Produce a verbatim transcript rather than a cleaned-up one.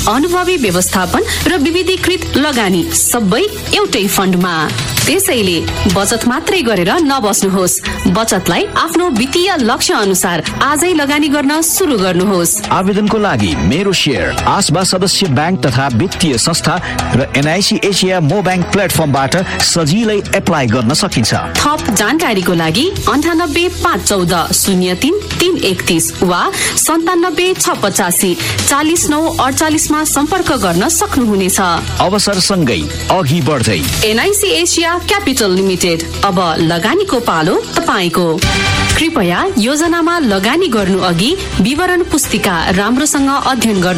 अनुभवी व्यवस्थापन र विविधीकृत लगानी सबै एउटै फन्डमा। त्यसैले बचत मात्रै गरेर नबस्नुहोस्, बचतलाई आफ्नो वित्तीय लक्ष्य अनुसार आजै लगानी गर्न सुरु गर्नुहोस्। आवेदनको लागि मेरो शेयर आसबा सदस्य ब्याङ्क तथा वित्तीय संस्था र एनआइसी एसिया मो ब्याङ्क प्लेटफर्मबाट सजिलै एप्लाई गर्न सकिन्छ। थप जानकारीको लागि अन्ठानब्बे पाँच चौध शून्य तीन तीन एकतिस वा सन्तानब्बे छ पचासी चालिस नौ अडचालिसमा सम्पर्क गर्न सक्नुहुनेछ। अवसरसँगै अघि बढ्दै एनआइसी एसिया क्यापिटल लिमिटेड, अब लगानीको पालो तपाईँको। कृपया योजनामा लगानी गर्नु अघि विवरण पुस्तिका राम्रोसँग अध्ययन गर्नु।